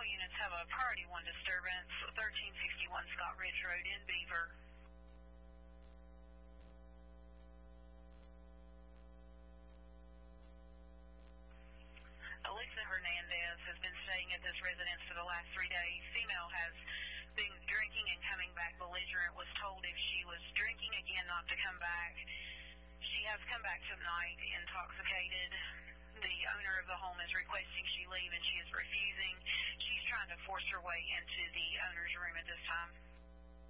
All units have a priority 1 disturbance, 1361 Scott Ridge Road in Beaver. Alexa Hernandez has been staying at this residence for the last 3 days. Female has been drinking and coming back belligerent. Was told if she was drinking again not to come back. She has come back tonight intoxicated. The owner of the home is requesting she leave and she is refusing. She's trying to force her way into the owner's room at this time.